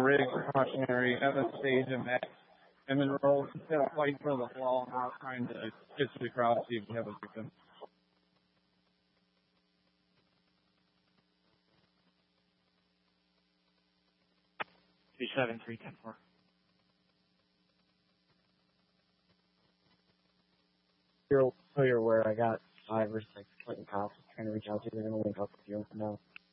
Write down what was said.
rig cautionary at the stage of that. And then roll fight for the wall, not trying to get to the crowd, see if we have a victim. Two 7-3-10-4. You're aware I got 5 or 6 Clinton cops trying to reach out to you. They're going to link up with you now.